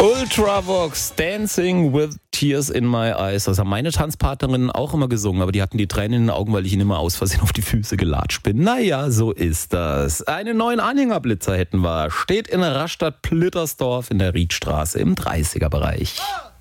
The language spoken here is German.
Ultravox, Dancing with Tears in My Eyes. Das haben meine Tanzpartnerinnen auch immer gesungen, aber die hatten die Tränen in den Augen, weil ich ihnen immer aus Versehen auf die Füße gelatscht bin. Naja, so ist das. Einen neuen Anhängerblitzer hätten wir. Steht in Rastatt-Plittersdorf in der Riedstraße im 30er-Bereich.